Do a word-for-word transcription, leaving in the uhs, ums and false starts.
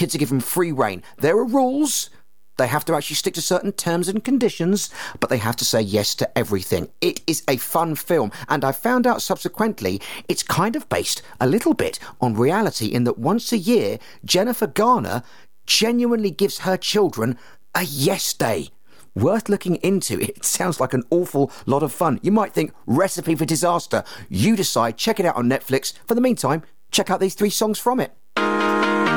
kids are given free rein. There are rules. They have to actually stick to certain terms and conditions, but they have to say yes to everything. It is a fun film, and I found out subsequently it's kind of based a little bit on reality in that once a year, Jennifer Garner genuinely gives her children a yes day. Worth looking into. It sounds like an awful lot of fun. You might think, recipe for disaster. You decide. Check it out on Netflix. For the meantime, check out these three songs from it.